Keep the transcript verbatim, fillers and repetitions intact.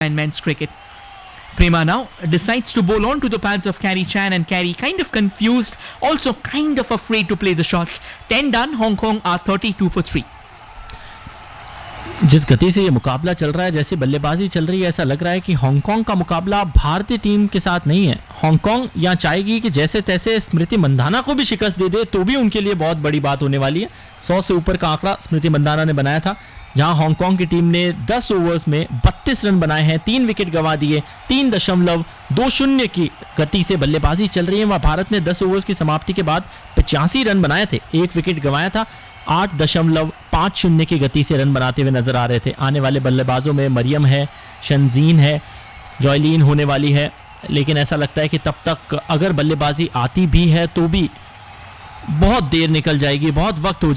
in men's cricket. Prema now decides to bowl on to the pads of Carey Chan, and Carey kind of confused, also kind of afraid to play the shots. ten done, Hong Kong are thirty-two for three. जिस गति से ये मुकाबला चल रहा है, जैसे बल्लेबाजी चल रही है, ऐसा लग रहा है कि हांगकांग का मुकाबला भारतीय टीम के साथ नहीं है। हांगकांग यहाँ चाहेगी कि जैसे तैसे स्मृति मंधाना को भी शिकस्त दे दे, तो भी उनके लिए बहुत बड़ी बात होने वाली है। सौ से ऊपर का आंकड़ा स्मृति मंधाना ने बनाया था, जहां हांगकांग की टीम ने दस ओवर्स में बत्तीस रन बनाए हैं, तीन विकेट गंवा दिए। तीन दशमलव दो शून्य की गति से बल्लेबाजी चल रही है। वहां भारत ने दस ओवर्स की समाप्ति के बाद पचासी रन बनाए थे, एक विकेट गंवाया था। आठ दशमलव पाँच शून्य की गति से रन बनाते हुए नजर आ रहे थे। आने वाले बल्लेबाजों में मरियम है, शंजीन है, जॉयलीन होने वाली है, लेकिन ऐसा लगता है कि तब तक अगर बल्लेबाजी आती भी है तो भी बहुत देर निकल जाएगी, बहुत वक्त हो